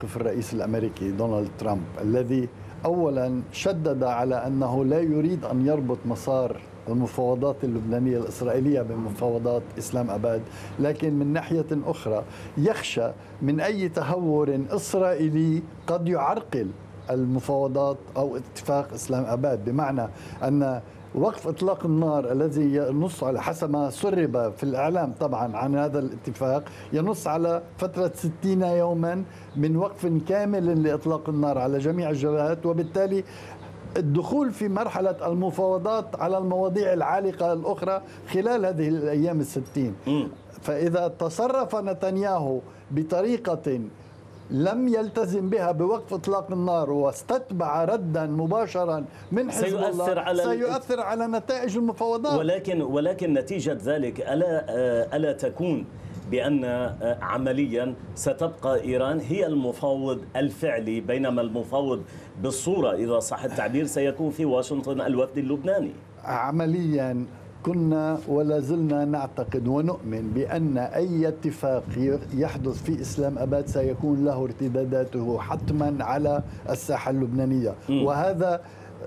موقف الرئيس الأمريكي دونالد ترامب الذي أولا شدد على أنه لا يريد أن يربط مسار المفاوضات اللبنانية الإسرائيلية بمفاوضات إسلام أباد، لكن من ناحية أخرى يخشى من أي تهور إسرائيلي قد يعرقل المفاوضات أو اتفاق إسلام أباد، بمعنى أن وقف إطلاق النار الذي ينص على حسب ما سرب في الإعلام طبعا عن هذا الاتفاق ينص على فترة 60 يوما من وقف كامل لإطلاق النار على جميع الجبهات، وبالتالي الدخول في مرحلة المفاوضات على المواضيع العالقة الأخرى خلال هذه الأيام الستين. فإذا تصرف نتنياهو بطريقة لم يلتزم بها بوقف إطلاق النار واستتبع ردا مباشرا من حزب الله سيؤثر على نتائج المفاوضات. ولكن نتيجة ذلك ألا تكون بأن عمليا ستبقى إيران هي المفاوض الفعلي، بينما المفاوض بالصورة إذا صح التعبير سيكون في واشنطن الوفد اللبناني؟ عمليا كنا ولا زلنا نعتقد ونؤمن بأن أي اتفاق يحدث في إسلام أباد سيكون له ارتداداته حتما على الساحة اللبنانية، وهذا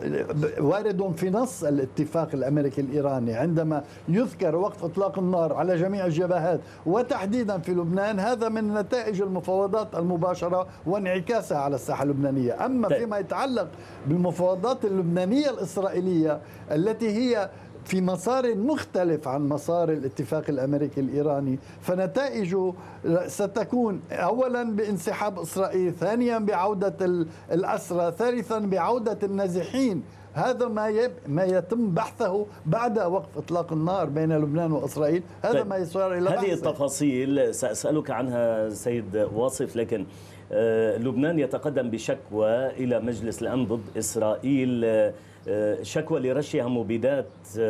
وارد في نص الاتفاق الأمريكي الإيراني عندما يذكر وقف إطلاق النار على جميع الجبهات وتحديدا في لبنان. هذا من نتائج المفاوضات المباشرة وانعكاسها على الساحة اللبنانية. أما فيما يتعلق بالمفاوضات اللبنانية الإسرائيلية التي هي في مسار مختلف عن مسار الاتفاق الأمريكي الإيراني، فنتائجه ستكون أولا بانسحاب إسرائيل، ثانيا بعودة الأسرى، ثالثا بعودة النازحين. هذا ما يتم بحثه بعد وقف إطلاق النار بين لبنان وإسرائيل. هذا ما يصير إلى هذه التفاصيل سأسألك عنها سيد واصف، لكن لبنان يتقدم بشكوى إلى مجلس الأمن ضد إسرائيل، شكوى لرشها مبيدات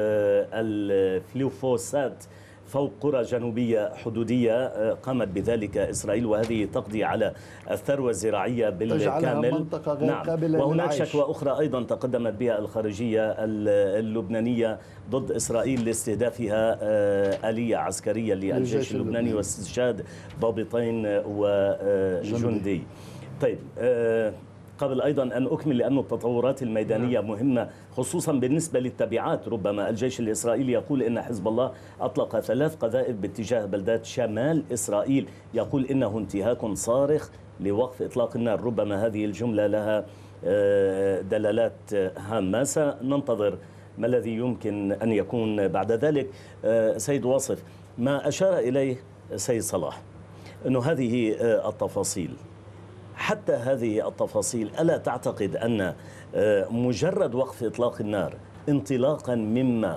الفلوفوسات فوق قرى جنوبية حدودية قامت بذلك إسرائيل، وهذه تقضي على الثروة الزراعية بالكامل. نعم. وهناك شكوى أخرى أيضا تقدمت بها الخارجية اللبنانية ضد إسرائيل لاستهدافها آلية عسكرية للجيش اللبناني واستشهاد ضابطين وجندي. طيب، قبل أيضا أن أكمل لأن التطورات الميدانية مهمة خصوصا بالنسبة للتبعات. ربما الجيش الإسرائيلي يقول إن حزب الله أطلق 3 قذائف باتجاه بلدات شمال إسرائيل، يقول إنه انتهاك صارخ لوقف إطلاق النار. ربما هذه الجملة لها دلالات هامة، سننتظر ما الذي يمكن أن يكون بعد ذلك. سيد واصف، ما أشار إليه سيد صلاح أنه هذه التفاصيل، حتى هذه التفاصيل ألا تعتقد أن مجرد وقف إطلاق النار انطلاقا مما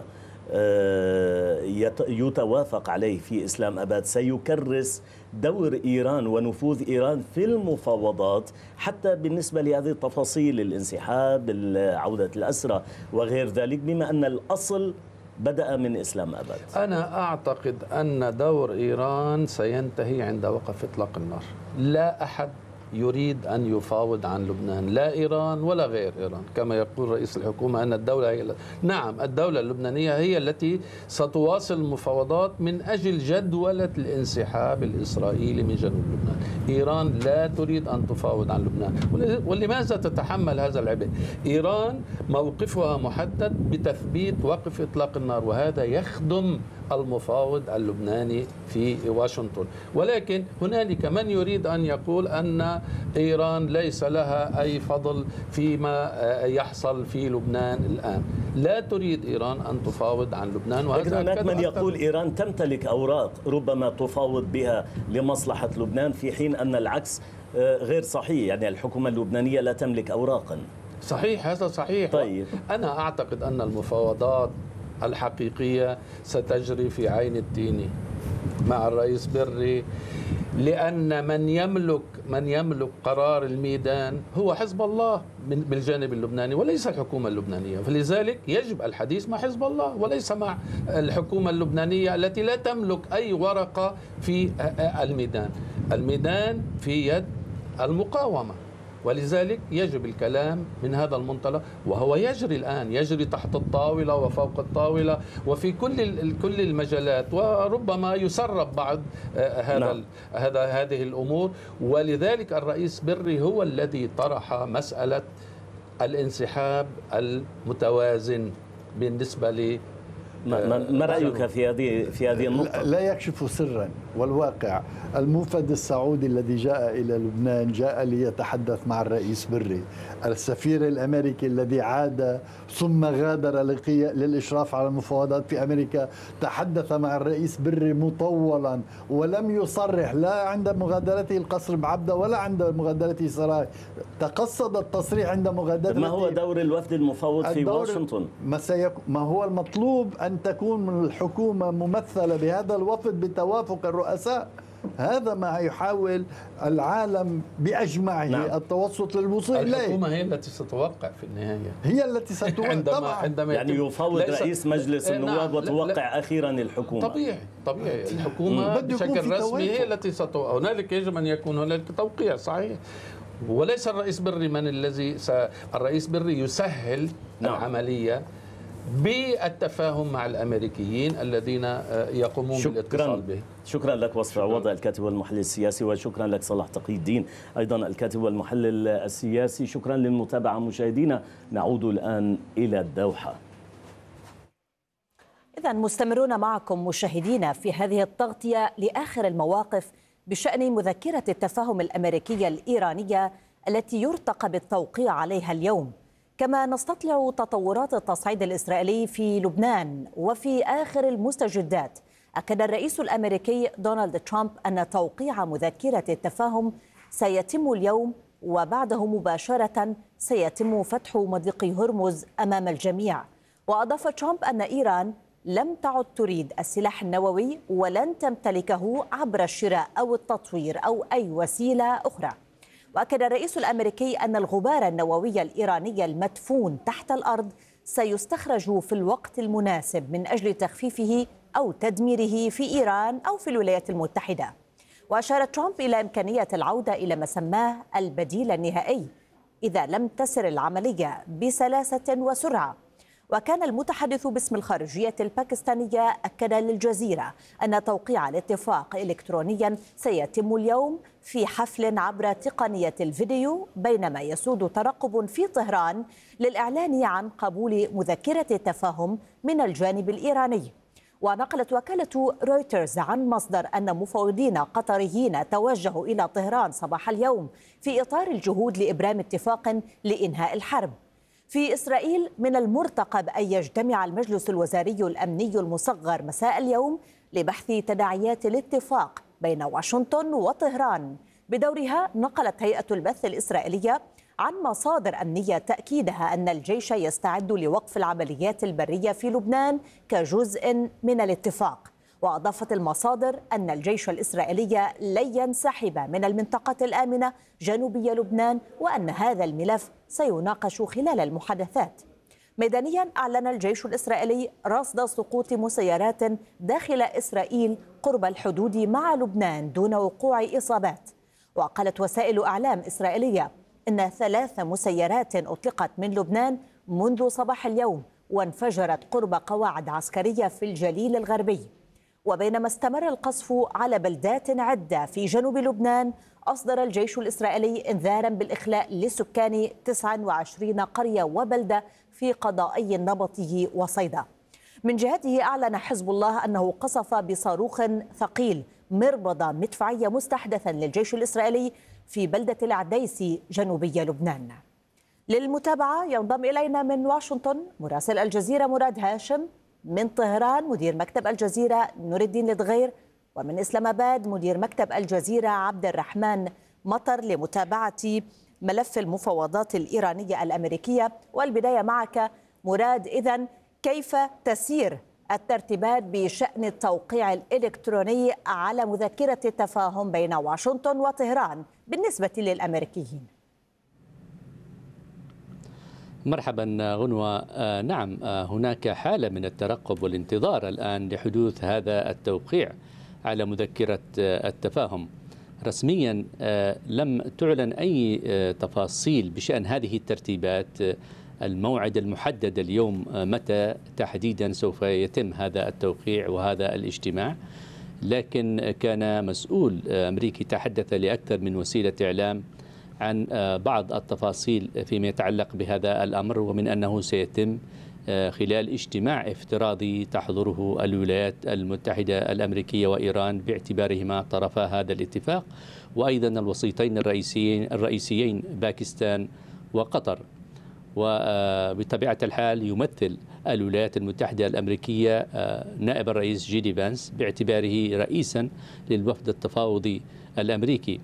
يتوافق عليه في إسلام أباد سيكرس دور إيران ونفوذ إيران في المفاوضات، حتى بالنسبة لهذه التفاصيل، الانسحاب، عودة الأسرى وغير ذلك، بما أن الأصل بدأ من إسلام أباد؟ أنا أعتقد أن دور إيران سينتهي عند وقف إطلاق النار. لا أحد يريد أن يفاوض عن لبنان، لا إيران ولا غير إيران، كما يقول رئيس الحكومة أن الدولة هي نعم، الدولة اللبنانية هي التي ستواصل المفاوضات من أجل جدولة الانسحاب الإسرائيلي من جنوب لبنان. إيران لا تريد أن تفاوض عن لبنان. ولماذا تتحمل هذا العبء؟ إيران موقفها محدد بتثبيت وقف إطلاق النار، وهذا يخدم المفاوض اللبناني في واشنطن. ولكن هنالك من يريد أن يقول أن إيران ليس لها أي فضل فيما يحصل في لبنان الآن. لا تريد إيران أن تفاوض عن لبنان. لكن هناك من يقول إيران تمتلك أوراق ربما تفاوض بها لمصلحة لبنان، في حين أن العكس غير صحيح، يعني الحكومة اللبنانية لا تملك أوراقا. صحيح، هذا صحيح. طيب. أنا أعتقد أن المفاوضات الحقيقية ستجري في عين التيني مع الرئيس بري، لأن من يملك قرار الميدان هو حزب الله بالجانب اللبناني وليس الحكومة اللبنانية، فلذلك يجب الحديث مع حزب الله وليس مع الحكومة اللبنانية التي لا تملك أي ورقة في الميدان. الميدان في يد المقاومة، ولذلك يجب الكلام من هذا المنطلق، وهو يجري الآن، يجري تحت الطاولة وفوق الطاولة وفي كل المجالات، وربما يسرب بعض هذه الأمور. ولذلك الرئيس بري هو الذي طرح مسألة الانسحاب المتوازن بالنسبة ل ما رأيك في هذه النقطة؟ لا يكشف سرا، والواقع الموفد السعودي الذي جاء إلى لبنان جاء ليتحدث مع الرئيس بري. السفير الأمريكي الذي عاد ثم غادر للإشراف على المفاوضات في أمريكا تحدث مع الرئيس بري مطولا، ولم يصرح لا عند مغادرته القصر بعبدة ولا عند مغادرته سراي. تقصد التصريح عند مغادرته. ما هو دور الوفد المفوض في واشنطن؟ ما هو المطلوب أن تكون الحكومة ممثلة بهذا الوفد بتوافق الرؤساء. هذا ما يحاول العالم بأجمعه التوسط للوصول إليه. الحكومة هي التي ستوقع في النهاية، هي التي ستوقع عندما يعني يفوض رئيس مجلس النواب وتوقع أخيرا الحكومة. طبيعي الحكومة بشكل رسمي هي التي ستوقع. هنالك يجب أن يكون هنالك توقيع صحيح، وليس الرئيس بري الرئيس بري يسهل العملية بالتفاهم مع الأمريكيين الذين يقومون بالاتصال به. شكرا لك وصف عوض الكاتب والمحلل السياسي، وشكرا لك صلاح تقي الدين أيضا الكاتب والمحلل السياسي. شكرا للمتابعة مشاهدينا، نعود الآن إلى الدوحة. إذا مستمرون معكم مشاهدينا في هذه التغطية لآخر المواقف بشأن مذكرة التفاهم الأمريكية الإيرانية التي يرتقب التوقيع عليها اليوم، كما نستطلع تطورات التصعيد الإسرائيلي في لبنان. وفي آخر المستجدات أكد الرئيس الأمريكي دونالد ترامب أن توقيع مذكرة التفاهم سيتم اليوم، وبعده مباشرة سيتم فتح مضيق هرمز أمام الجميع. وأضاف ترامب أن إيران لم تعد تريد السلاح النووي ولن تمتلكه عبر الشراء أو التطوير أو أي وسيلة أخرى. وأكد الرئيس الأمريكي أن الغبار النووي الإيراني المدفون تحت الأرض سيستخرج في الوقت المناسب من أجل تخفيفه أو تدميره في إيران أو في الولايات المتحدة. وأشار ترامب إلى إمكانية العودة إلى ما سماه البديل النهائي إذا لم تسر العملية بسلاسة وسرعة. وكان المتحدث باسم الخارجية الباكستانية أكد للجزيرة أن توقيع الاتفاق إلكترونيا سيتم اليوم في حفل عبر تقنية الفيديو، بينما يسود ترقب في طهران للإعلان عن قبول مذكرة التفاهم من الجانب الإيراني. ونقلت وكالة رويترز عن مصدر أن مفوضين قطريين توجهوا إلى طهران صباح اليوم في إطار الجهود لإبرام اتفاق لإنهاء الحرب. في إسرائيل من المرتقب أن يجتمع المجلس الوزاري الأمني المصغر مساء اليوم لبحث تداعيات الاتفاق بين واشنطن وطهران. بدورها نقلت هيئة البث الإسرائيلية عن مصادر أمنية تأكيدها أن الجيش يستعد لوقف العمليات البرية في لبنان كجزء من الاتفاق. وأضافت المصادر أن الجيش الإسرائيلي لن ينسحب من المنطقة الآمنة جنوبي لبنان، وأن هذا الملف سيناقش خلال المحادثات. ميدانيا أعلن الجيش الإسرائيلي رصد سقوط مسيرات داخل إسرائيل قرب الحدود مع لبنان دون وقوع إصابات. وقالت وسائل أعلام إسرائيلية إن 3 مسيرات أطلقت من لبنان منذ صباح اليوم وانفجرت قرب قواعد عسكرية في الجليل الغربي. وبينما استمر القصف على بلدات عدة في جنوب لبنان، أصدر الجيش الإسرائيلي إنذارا بالإخلاء لسكان 29 قرية وبلدة في قضائي النبطي وصيدا. من جهته أعلن حزب الله أنه قصف بصاروخ ثقيل مربضة مدفعية مستحدثا للجيش الإسرائيلي في بلدة العديسي جنوبي لبنان. للمتابعة ينضم إلينا من واشنطن مراسل الجزيرة مراد هاشم، من طهران مدير مكتب الجزيرة نور الدين لدغير، ومن إسلام آباد مدير مكتب الجزيرة عبد الرحمن مطر لمتابعة ملف المفاوضات الإيرانية الأمريكية. والبداية معك مراد، إذن كيف تسير الترتيبات بشأن التوقيع الإلكتروني على مذكرة التفاهم بين واشنطن وطهران بالنسبة للأمريكيين؟ مرحبا غنوة. نعم، هناك حالة من الترقب والانتظار الآن لحدوث هذا التوقيع على مذكرة التفاهم رسميا لم تعلن أي تفاصيل بشأن هذه الترتيبات، الموعد المحدد اليوم متى تحديدا سوف يتم هذا التوقيع وهذا الاجتماع، لكن كان مسؤول أمريكي تحدث لأكثر من وسيلة إعلام عن بعض التفاصيل فيما يتعلق بهذا الأمر، ومن أنه سيتم خلال اجتماع افتراضي تحضره الولايات المتحدة الأمريكية وإيران باعتبارهما طرفا هذا الاتفاق، وأيضا الوسيطين الرئيسيين باكستان وقطر. وبطبيعة الحال يمثل الولايات المتحدة الأمريكية نائب الرئيس جي فانس باعتباره رئيسا للوفد التفاوضي الأمريكي.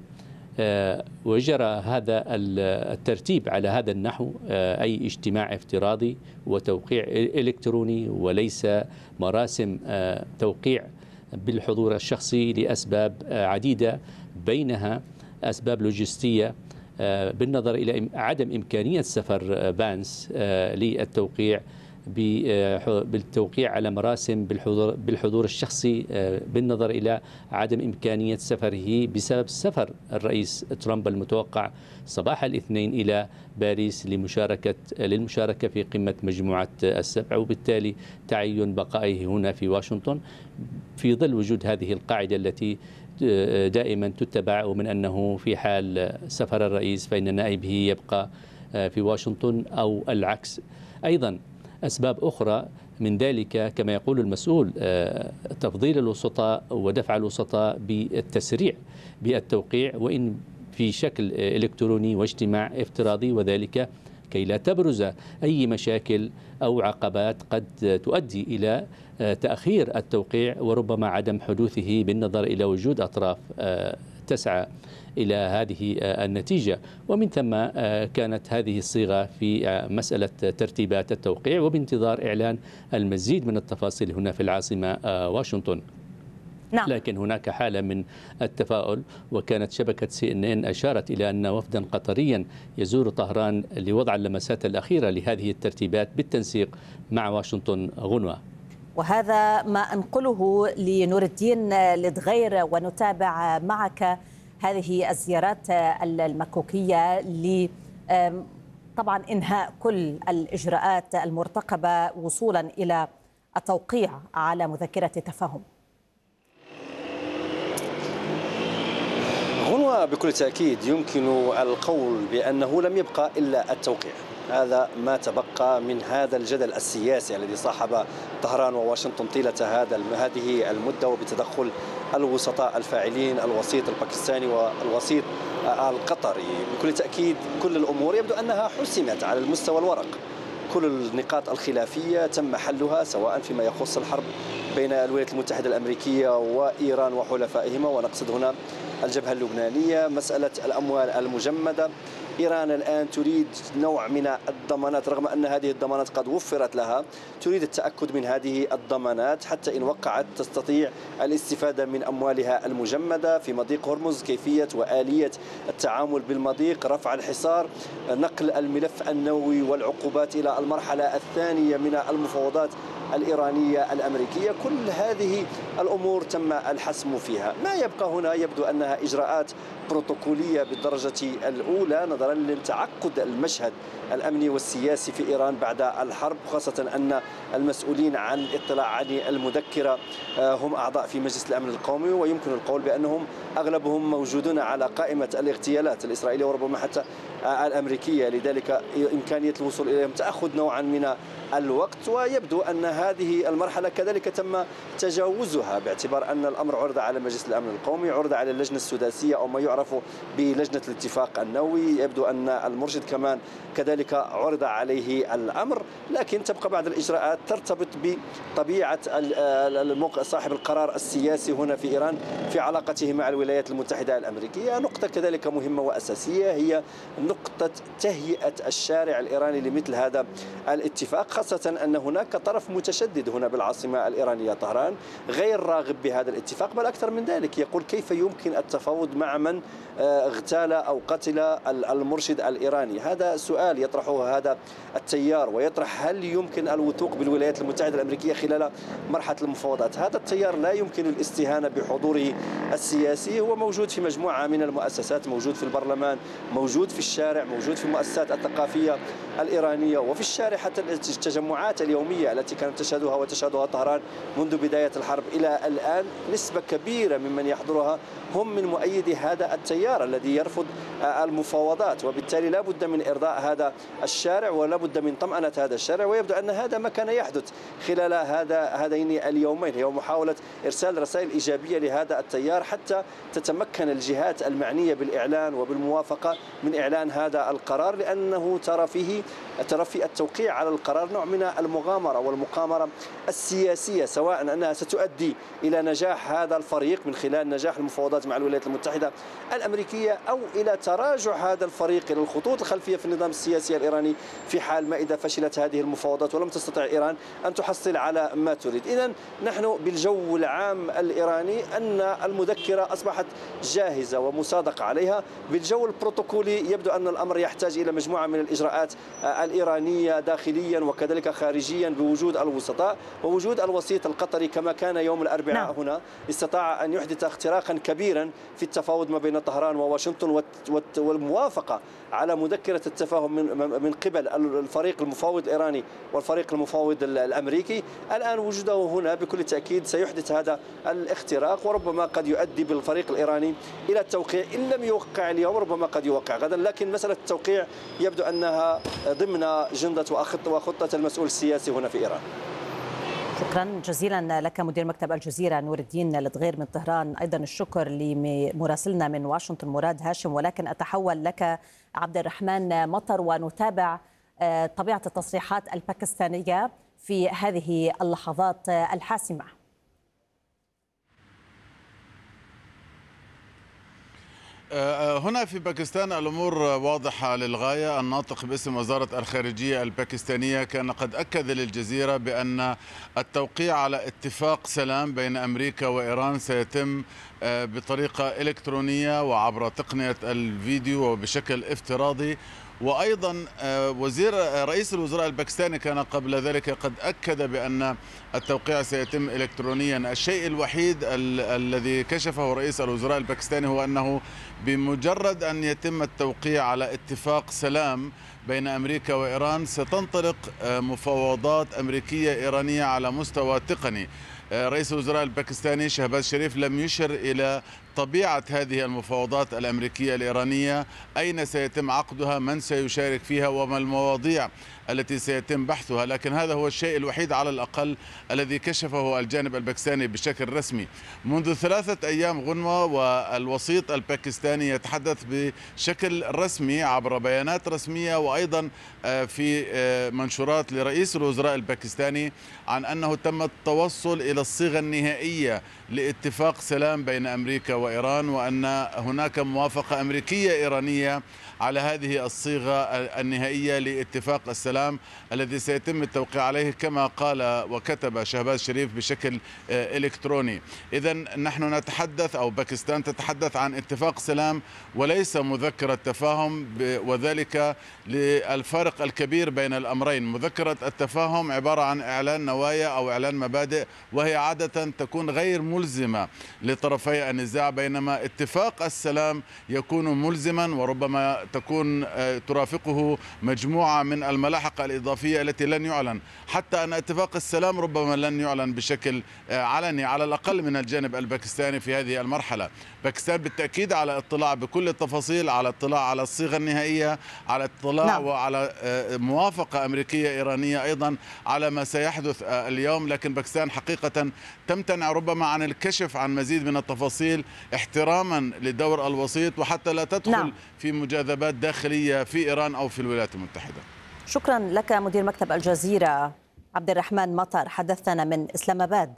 وجرى هذا الترتيب على هذا النحو، أي اجتماع افتراضي وتوقيع إلكتروني وليس مراسم توقيع بالحضور الشخصي لأسباب عديدة، بينها أسباب لوجستية بالنظر إلى عدم إمكانية سفر فانس للتوقيع بالتوقيع على مراسم بالحضور الشخصي، بالنظر إلى عدم إمكانية سفره بسبب سفر الرئيس ترامب المتوقع صباح الاثنين إلى باريس للمشاركة في قمة مجموعة السبع، وبالتالي تعين بقائه هنا في واشنطن في ظل وجود هذه القاعدة التي دائما تتبع، ومن أنه في حال سفر الرئيس فإن نائبه يبقى في واشنطن أو العكس. أيضا أسباب أخرى من ذلك كما يقول المسؤول تفضيل الوسطاء ودفع الوسطاء بالتسريع بالتوقيع وإن في شكل إلكتروني واجتماع افتراضي، وذلك كي لا تبرز أي مشاكل أو عقبات قد تؤدي إلى تأخير التوقيع وربما عدم حدوثه بالنظر إلى وجود أطراف تسعى إلى هذه النتيجة. ومن ثم كانت هذه الصيغة في مسألة ترتيبات التوقيع، وبانتظار إعلان المزيد من التفاصيل هنا في العاصمة واشنطن. نعم. لكن هناك حالة من التفاؤل، وكانت شبكة CNN أشارت إلى أن وفدا قطريا يزور طهران لوضع اللمسات الأخيرة لهذه الترتيبات بالتنسيق مع واشنطن. غنوة، وهذا ما أنقله لنور الدين لدغير، ونتابع معك هذه الزيارات المكوكية طبعا إنهاء كل الإجراءات المرتقبة وصولا إلى التوقيع على مذكرة تفاهم. هنا بكل تأكيد يمكن القول بأنه لم يبقى إلا التوقيع، هذا ما تبقى من هذا الجدل السياسي الذي صاحب طهران وواشنطن طيلة هذه المدة، وبتدخل الوسطاء الفاعلين، الوسيط الباكستاني والوسيط القطري. بكل تأكيد كل الأمور يبدو أنها حسمت على المستوى الورق، كل النقاط الخلافية تم حلها، سواء فيما يخص الحرب بين الولايات المتحدة الأمريكية وإيران وحلفائهما، ونقصد هنا الجبهة اللبنانية، مسألة الأموال المجمدة. إيران الآن تريد نوع من الضمانات، رغم أن هذه الضمانات قد وفرت لها، تريد التأكد من هذه الضمانات حتى إن وقعت تستطيع الاستفادة من أموالها المجمدة في مضيق هرمز، كيفية وآلية التعامل بالمضيق، رفع الحصار، نقل الملف النووي والعقوبات إلى المرحلة الثانية من المفاوضات الإيرانية الأمريكية. كل هذه الأمور تم الحسم فيها. ما يبقى هنا يبدو أنها إجراءات بروتوكولية بالدرجة الأولى نظرا لتعقد المشهد الأمني والسياسي في إيران بعد الحرب، خاصة أن المسؤولين عن الاطلاع عن المذكرة هم أعضاء في مجلس الأمن القومي، ويمكن القول بأنهم أغلبهم موجودون على قائمة الاغتيالات الإسرائيلية وربما حتى الأمريكية، لذلك إمكانية الوصول إليهم تأخذ نوعا من الوقت. ويبدو أن هذه المرحلة كذلك تم تجاوزها، باعتبار أن الأمر عرض على مجلس الأمن القومي، عرض على اللجنة السداسية أو ما يعرف بلجنة الاتفاق النووي، يبدو أن المرشد كمان كذلك عرض عليه الأمر، لكن تبقى بعض الإجراءات ترتبط بطبيعة صاحب القرار السياسي هنا في إيران في علاقته مع الولايات المتحدة الأمريكية. نقطة كذلك مهمة وأساسية هي نقطة تهيئة الشارع الإيراني لمثل هذا الاتفاق، خاصة أن هناك طرف متشدد هنا بالعاصمة الإيرانية طهران غير راغب بهذا الاتفاق، بل أكثر من ذلك يقول كيف يمكن التفاوض مع من اغتال أو قتل المرشد الإيراني. هذا سؤال يطرحه هذا التيار ويطرح هل يمكن الوثوق بالولايات المتحدة الأمريكية خلال مرحلة المفاوضات. هذا التيار لا يمكن الاستهانة بحضوره السياسي، هو موجود في مجموعة من المؤسسات، موجود في البرلمان، موجود في الشارع، موجود في المؤسسات الثقافية الإيرانية وفي الشارع. حتى التجمعات اليومية التي كانت تشهدها وتشهدها طهران منذ بداية الحرب إلى الآن نسبة كبيرة ممن يحضرها هم من مؤيدي هذا التيار الذي يرفض المفاوضات، وبالتالي لا بد من إرضاء هذا الشارع ولا بد من طمأنة هذا الشارع. ويبدو أن هذا ما كان يحدث خلال هذين اليومين، هي محاولة إرسال رسائل إيجابية لهذا التيار حتى تتمكن الجهات المعنية بالإعلان وبالموافقة من إعلان هذا القرار، لأنه ترى في التوقيع على القرار نوع من المغامرة والمقامرة السياسية، سواء أنها ستؤدي إلى نجاح هذا الفريق من خلال نجاح المفاوضات مع الولايات المتحدة الأمريكية أو إلى تراجع هذا الفريق إلى الخطوط الخلفية في النظام السياسي الإيراني في حال ما إذا فشلت هذه المفاوضات ولم تستطع إيران أن تحصل على ما تريد. إذن نحن بالجو العام الإيراني أن المذكرة أصبحت جاهزة ومصادق عليها. بالجو البروتوكولي يبدو أن الأمر يحتاج إلى مجموعة من الإجراءات الإيرانية داخليا وكذلك خارجيا بوجود الوسطاء ووجود الوسيط القطري كما كان يوم الأربعاء. هنا استطاع أن يحدث اختراقا كبيرا في التفاوض ما بين طهران وواشنطن والموافقة على مذكرة التفاهم من قبل الفريق المفاوض الإيراني والفريق المفاوض الأمريكي. الآن وجوده هنا بكل تأكيد سيحدث هذا الاختراق وربما قد يؤدي بالفريق الإيراني إلى التوقيع. إن لم يوقع اليوم ربما قد يوقع غدا، لكن مسألة التوقيع يبدو أنها ضمن جندة وخطة المسؤول السياسي هنا في إيران. شكرا جزيلا لك مدير مكتب الجزيرة نور الدين الدغير من طهران. أيضا الشكر لمراسلنا من واشنطن مراد هاشم. ولكن أتحول لك عبد الرحمن مطر ونتابع طبيعة التصريحات الباكستانية في هذه اللحظات الحاسمة. هنا في باكستان الأمور واضحة للغاية. الناطق باسم وزارة الخارجية الباكستانية كان قد أكد للجزيرة بأن التوقيع على اتفاق سلام بين أمريكا وإيران سيتم بطريقة إلكترونية وعبر تقنية الفيديو وبشكل افتراضي. وأيضا رئيس الوزراء الباكستاني كان قبل ذلك قد أكد بأن التوقيع سيتم إلكترونيا. الشيء الوحيد الذي كشفه رئيس الوزراء الباكستاني هو أنه بمجرد أن يتم التوقيع على اتفاق سلام بين أمريكا وإيران ستنطلق مفاوضات أمريكية إيرانية على مستوى تقني. رئيس الوزراء الباكستاني شهباز شريف لم يشر إلى طبيعة هذه المفاوضات الأمريكية الإيرانية، أين سيتم عقدها، من سيشارك فيها، وما المواضيع التي سيتم بحثها، لكن هذا هو الشيء الوحيد على الأقل الذي كشفه الجانب الباكستاني بشكل رسمي. منذ 3 أيام غنوة والوسيط الباكستاني يتحدث بشكل رسمي عبر بيانات رسمية وأيضا في منشورات لرئيس الوزراء الباكستاني عن أنه تم التوصل إلى الصيغة النهائية لاتفاق سلام بين أمريكا وإيران، وأن هناك موافقة أمريكية إيرانية على هذه الصيغة النهائية لاتفاق السلام الذي سيتم التوقيع عليه كما قال وكتب شهباز شريف بشكل إلكتروني. إذن نحن نتحدث أو باكستان تتحدث عن اتفاق سلام وليس مذكرة تفاهم، وذلك للفارق الكبير بين الأمرين. مذكرة التفاهم عبارة عن إعلان نوايا أو إعلان مبادئ، وهي عادة تكون غير ملزمة لطرفي النزاع، بينما اتفاق السلام يكون ملزما وربما تكون ترافقه مجموعة من الملاحق الإضافية التي لن يعلن، حتى أن اتفاق السلام ربما لن يعلن بشكل علني على الأقل من الجانب الباكستاني في هذه المرحلة. باكستان بالتأكيد على اطلاع بكل التفاصيل، على اطلاع على الصيغة النهائية، على اطلاع وعلى موافقة أمريكية إيرانية أيضا على ما سيحدث اليوم، لكن باكستان حقيقة تمتنع ربما عن الكشف عن مزيد من التفاصيل احتراما لدور الوسيط وحتى لا تدخل في مجاذبات داخلية في إيران أو في الولايات المتحدة. شكرا لك مدير مكتب الجزيرة عبد الرحمن مطر، حدثنا من إسلام آباد.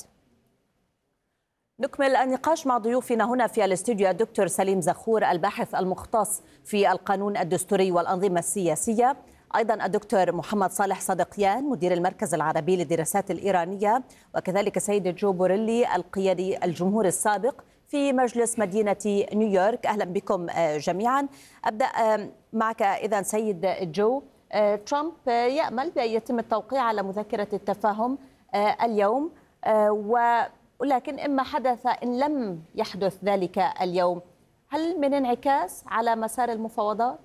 نكمل النقاش مع ضيوفنا هنا في الاستوديو الدكتور سليم زخور الباحث المختص في القانون الدستوري والأنظمة السياسية، أيضا الدكتور محمد صالح صدقيان مدير المركز العربي للدراسات الإيرانية، وكذلك سيد جو بوريلي القيادي الجمهوري السابق في مجلس مدينة نيويورك. أهلا بكم جميعا. أبدأ معك إذا سيد جو. ترامب يأمل بأن يتم التوقيع على مذكرة التفاهم اليوم، ولكن إما حدث إن لم يحدث ذلك اليوم، هل من انعكاس على مسار المفاوضات؟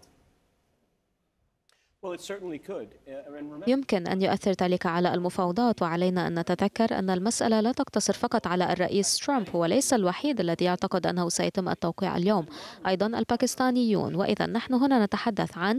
يمكن أن يؤثر ذلك على المفاوضات، وعلينا أن نتذكر أن المسألة لا تقتصر فقط على الرئيس ترامب، هو ليس الوحيد الذي يعتقد أنه سيتم التوقيع اليوم، أيضا الباكستانيون. وإذا نحن هنا نتحدث عن